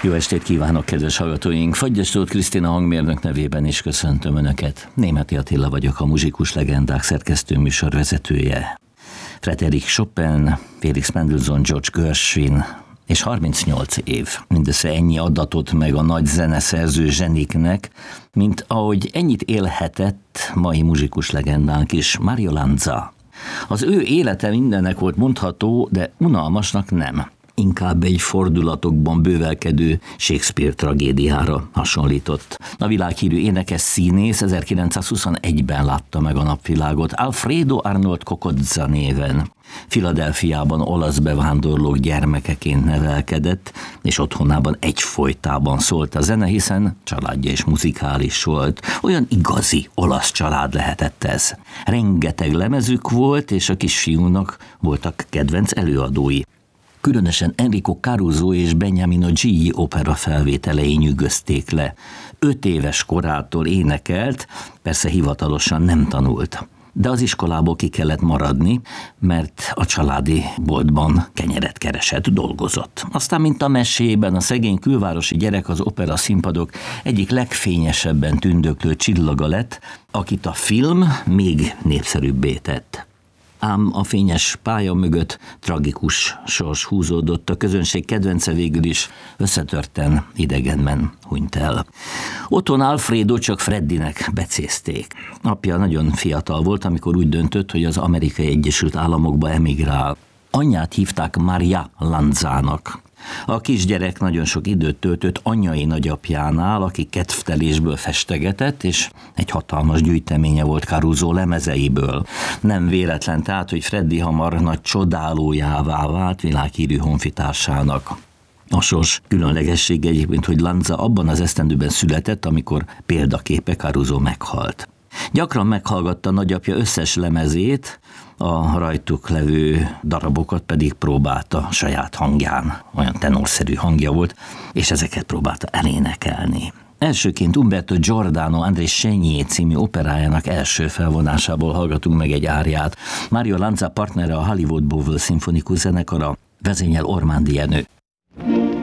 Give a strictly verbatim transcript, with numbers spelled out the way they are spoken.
Jó estét kívánok, kedves hallgatóink! Fagyas Tóth Krisztina hangmérnök nevében is köszöntöm Önöket. Németi Attila vagyok, a Muzsikus Legendák szerkesztő műsorvezetője. Frédéric Chopin, Felix Mendelssohn, George Gershwin és harmincnyolc év. Mindössze ennyi adatot meg a nagy zeneszerző zseniknek, mint ahogy ennyit élhetett mai muzsikus legendánk is, Mario Lanza. Az ő élete mindennek volt mondható, de unalmasnak nem. Inkább egy fordulatokban bővelkedő Shakespeare tragédiára hasonlított. A világhírű énekes színész ezerkilencszázhuszonegyben látta meg a napvilágot Alfredo Arnold Cocozza néven. Philadelphiában olasz bevándorlók gyermekeként nevelkedett, és otthonában egyfolytában szólt a zene, hiszen családja is muzikális volt. Olyan igazi olasz család lehetett ez. Rengeteg lemezük volt, és a kisfiúnak voltak kedvenc előadói. Különösen Enrico Caruso és Beniamino Gigli opera felvételei nyűgözték le. Öt éves korától énekelt, persze hivatalosan nem tanult. De az iskolából ki kellett maradni, mert a családi boltban kenyeret keresett, dolgozott. Aztán, mint a mesében, a szegény külvárosi gyerek az opera színpadok egyik legfényesebben tündöklő csillaga lett, akit a film még népszerűbbé tett. Ám a fényes pálya mögött tragikus sors húzódott, a közönség kedvence végül is összetörten, idegenben hunyt el. Otthon Alfredo csak Freddynek becézték. Apja nagyon fiatal volt, amikor úgy döntött, hogy az Amerikai Egyesült Államokba emigrál. Anyját hívták Maria Lanzának. A kisgyerek nagyon sok időt töltött anyai nagyapjánál, aki kedvtelésből festegetett, és egy hatalmas gyűjteménye volt Caruso lemezeiből. Nem véletlen tehát, hogy Freddy hamar nagy csodálójává vált világhírű honfitársának. A sors különlegessége egyébként, hogy Lanza abban az esztendőben született, amikor példaképe Caruso meghalt. Gyakran meghallgatta nagyapja összes lemezét, a rajtuk levő darabokat pedig próbálta saját hangján, olyan tenorszerű hangja volt, és ezeket próbálta elénekelni. Elsőként Umberto Giordano André Chenier című operájának első felvonásából hallgatunk meg egy áriát. Mario Lanza partnere a Hollywood Bowl szimfonikus zenekara, vezényel Ormandy Jenő.